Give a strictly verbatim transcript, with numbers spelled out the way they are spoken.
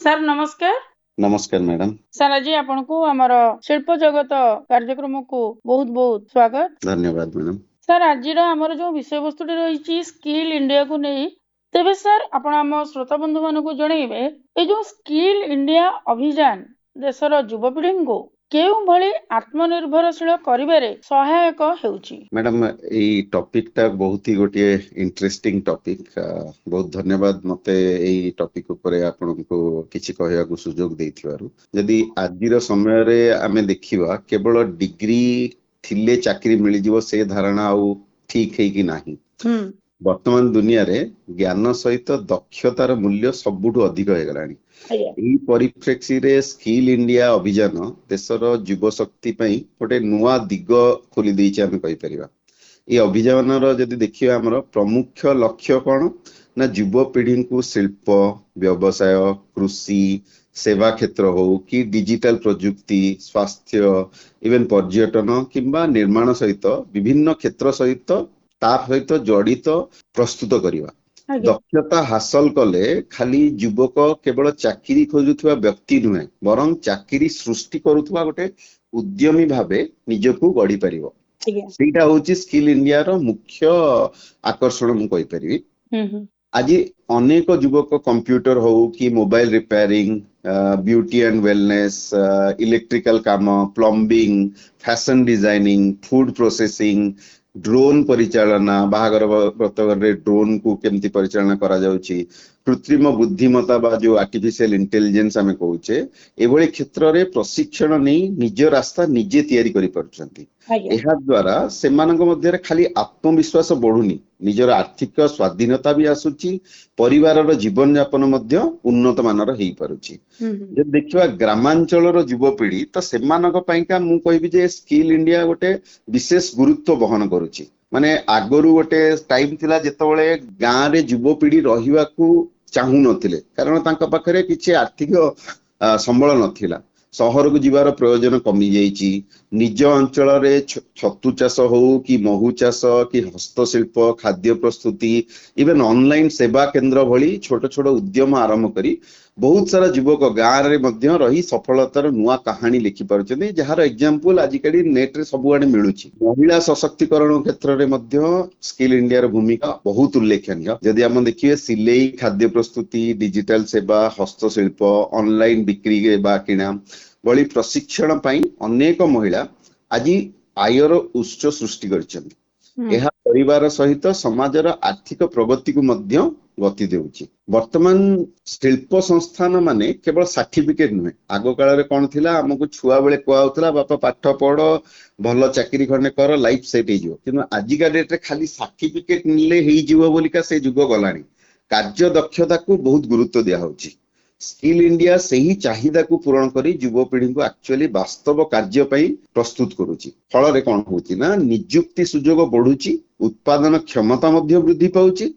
Sir ନମସ୍କାର। ନମସ୍କାର madam. Sir ଆଜି ଆପଣଙ୍କୁ ଆମର ଶିଳ୍ପ ଜଗତ କାର୍ଯ୍ୟକ୍ରମକୁ ବହୁତ ବହୁତ ସ୍ୱାଗତ। ଧନ୍ୟବାଦ ମ୍ୟାଡାମ। ସାର୍ ଆଜିର ଆମର ଯୋଉ ବିଷୟବସ୍ତୁଟି ରହିଛି ସ୍କିଲ୍ ଇଣ୍ଡିଆକୁ ନେଇ, ତେବେ ସାର୍ ଆପଣ ଆମ ଶ୍ରୋତା ବନ୍ଧୁ ମାନଙ୍କୁ ଜଣେଇବେ ଏଇ ଯୋଉ ସ୍କିଲ୍ ଇଣ୍ଡିଆ ଅଭିଯାନ ଦେଶର ଯୁବପିଢିଙ୍କୁ କେଉଁ ଭଳି ଆତ୍ମନିର୍ଭରଶୀଳ କରିବାରେ ସହାୟକ ହେଉଛି? ମ୍ୟାଡାମ ଏଇ ଟପିକ ଟା ବହୁତ ହି ଗୋଟିଏ ଇଣ୍ଟରେଷ୍ଟିଂ ଟପିକ। ବହୁତ ଧନ୍ୟବାଦ ମତେ ଏଇ ଟପିକ ଉପରେ ଆପଣଙ୍କୁ କିଛି କହିବାକୁ ସୁଯୋଗ ଦେଇଥିବାରୁ। ଯଦି ଆଜିର ସମୟରେ ଆମେ ଦେଖିବା କେବଳ ଡିଗ୍ରୀ ଥିଲେ ଚାକିରି ମିଳିଯିବ ସେ ଧାରଣା ଆଉ ଠିକ ହେଇକି ନାହିଁ। ବର୍ତ୍ତମାନ ଦୁନିଆରେ ଜ୍ଞାନ ସହିତ ଦକ୍ଷତାର ମୂଲ୍ୟ ସବୁଠୁ ଅଧିକ ହେଇଗଲାଣି। ଏହି ପରିପ୍ରେକ୍ଷୀରେ ସ୍କିଲ୍ ଇଣ୍ଡିଆ ଅଭିଯାନ ଦେଶର ଯୁବଶକ୍ତି ପାଇଁ ଗୋଟେ ନୂଆ ଦିଗ ଖୋଲି ଦେଇଛି ଆମେ କହିପାରିବା। এই ଅଭିଯାନର ଯଦି ଦେଖିବା ଆମର ପ୍ରମୁଖ ଲକ୍ଷ୍ୟ କଣ ନା ଯୁବପିଢିଙ୍କୁ ଶିଳ୍ପ, ବ୍ୟବସାୟ, କୃଷି, ସେବା କ୍ଷେତ୍ର ହଉ କି ଡିଜିଟାଲ ପ୍ରଯୁକ୍ତି, ସ୍ୱାସ୍ଥ୍ୟ, ଇଭେନ ପର୍ଯ୍ୟଟନ କିମ୍ବା ନିର୍ମାଣ ସହିତ ବିଭିନ୍ନ କ୍ଷେତ୍ର ସହିତ ତା ସହିତ ଜଡିତ ପ୍ରସ୍ତୁତ କରିବା। ଦକ୍ଷତା ହାସଲ କଲେ ଖାଲି ଯୁବକ କେବଳ ଚାକିରି ଖୋଜୁଥିବା ବ୍ୟକ୍ତି ନୁହେଁ, ବରଂ ଚାକିରି ସୃଷ୍ଟି କରୁଥିବା ଗୋଟେ ଉଦ୍ୟମୀ ଭାବେ ନିଜକୁ ଗଢି ପାରିବ। ସେଇଟା ହଉଛି ସ୍କିଲ୍ ଇଣ୍ଡିଆର ମୁଖ୍ୟ ଆକର୍ଷଣ ମୁଁ କହିପାରିବି। ଆଜି ଅନେକ ଯୁବକ କମ୍ପ୍ୟୁଟର ହଉ କି mobile repairing, beauty and wellness, electrical କାମ, plumbing, fashion designing, food processing, drone ପରିଚାଳନା, ବାହାଘର ବ୍ରତଘରରେ ଡ୍ରୋନ୍ କୁ କେମିତି ପରିଚାଳନା କରାଯାଉଛି, କୃତ୍ରିମ ବୁଦ୍ଧିମତା ବା ଯୋଉ ଆର୍ଟିଫିସିଆଲ ଇଣ୍ଟେଲିଜେନ୍ସ ଆମେ କହୁଛେ, ଏଭଳି କ୍ଷେତ୍ରରେ ପ୍ରଶିକ୍ଷଣ ନେଇ ନିଜ ରାସ୍ତା ନିଜେ ତିଆରି କରିପାରୁଛନ୍ତି। ଏହା ଦ୍ୱାରା ସେମାନଙ୍କ ମଧ୍ୟରେ ଖାଲି ଆତ୍ମବିଶ୍ୱାସ ବଢୁନି, ନିଜର ଆର୍ଥିକ ସ୍ୱାଧୀନତା ବି ଆସୁଛି, ପରିବାରର ଜୀବନ ଯାପନ ମଧ୍ୟ ଉନ୍ନତ ମାନର ହେଇପାରୁଛି। ଯଦି ଦେଖିବା ଗ୍ରାମାଞ୍ଚଳର ଯୁବପିଢି, ତ ସେମାନଙ୍କ ପାଇଁକା ମୁଁ କହିବି ଯେ ସ୍କିଲ୍ ଇଣ୍ଡିଆ ଗୋଟେ ବିଶେଷ ଗୁରୁତ୍ୱ ବହନ କରୁଛି। ମାନେ ଆଗରୁ ଗୋଟେ ଟାଇମ ଥିଲା ଯେତେବେଳେ ଗାଁରେ ଯୁବପିଢି ରହିବାକୁ ଚାହୁଁନଥିଲେ, କାରଣ ତାଙ୍କ ପାଖରେ କିଛି ଆର୍ଥିକ ସମ୍ବଳ ନଥିଲା। ସହରକୁ ଯିବାର ପ୍ରୟୋଜନ କମି ଯାଇଛି। ନିଜ ଅଞ୍ଚଳରେ ଛତୁ ଚାଷ ହଉ କି ମହୁ ଚାଷ କି ହସ୍ତଶିଳ୍ପ, ଖାଦ୍ୟ ପ୍ରସ୍ତୁତି, ଇଭେନ ଅନଲାଇନ ସେବା କେନ୍ଦ୍ର ଭଳି ଛୋଟ ଛୋଟ ଉଦ୍ୟମ ଆରମ୍ଭ କରି ବହୁତ ସାରା ଯୁବକ ଗାଁରେ ମଧ୍ୟ ରହି ସଫଳତାର ନୂଆ କାହାଣୀ ଲେଖି ପାରୁଛନ୍ତି, ଯାହାର ଏକ୍ସାମ୍ପଲ ଆଜିକାଲି ନେଟରେ ସବୁଆଡେ ମିଳୁଛି। ମହିଳା ସଶକ୍ତିକରଣ କ୍ଷେତ୍ରରେ ମଧ୍ୟ ସ୍କିଲ୍ ଇଣ୍ଡିଆର ଭୂମିକା ବହୁତ ଉଲ୍ଲେଖନୀୟ। ଯଦି ଆମେ ଦେଖିବେ ସିଲେଇ, ଖାଦ୍ୟ ପ୍ରସ୍ତୁତି, ଡିଜିଟାଲ ସେବା, ହସ୍ତଶିଳ୍ପ, ଅନଲାଇନ ବିକ୍ରି ବା କିଣା ଭଳି ପ୍ରଶିକ୍ଷଣ ପାଇଁ ଅନେକ ମହିଳା ଆଜି ଆୟର ଉତ୍ସ ସୃଷ୍ଟି କରିଛନ୍ତି। ଏହା ପରିବାର ସହିତ ସମାଜର ଆର୍ଥିକ ପ୍ରଗତିକୁ ମଧ୍ୟ ଗତି ଦେଉଛି। ବର୍ତ୍ତମାନ ଶିଳ୍ପ ସଂସ୍ଥାନ ମାନେ କେବଳ ସାର୍ଟିଫିକେଟ ନୁହେଁ। ଆଗ କାଳରେ କଣ ଥିଲା, ଆମକୁ ଛୁଆ ବେଳେ କୁହାଯାଉଥିଲା ବାପା ପାଠ ପଢ, ଭଲ ଚାକିରି ଖଣ୍ଡେ କର, ଲାଇଫ ସେଟ ହେଇଯିବ। କିନ୍ତୁ ଆଜିକା ଡେଟରେ ଖାଲି ସାର୍ଟିଫିକେଟ ନେଲେ ହେଇଯିବ ବୋଲିକା ସେ ଯୁଗ ଗଲାଣି। କାର୍ଯ୍ୟ ଦକ୍ଷତାକୁ ବହୁତ ଗୁରୁତ୍ୱ ଦିଆହଉଛି। ସ୍କିଲ୍ ଇଣ୍ଡିଆ ସେହି ଚାହିଦାକୁ ପୂରଣ କରି ଯୁବପିଢିଙ୍କୁ ଆକ୍ଚୁଆଲି ବାସ୍ତବ କାର୍ଯ୍ୟ ପାଇଁ ପ୍ରସ୍ତୁତ କରୁଛି। ଫଳରେ କଣ ହଉଛି ନା ନିଯୁକ୍ତି ସୁଯୋଗ ବଢୁଛି, ଉତ୍ପାଦନ କ୍ଷମତା ମଧ୍ୟ ବୃଦ୍ଧି ପାଉଛି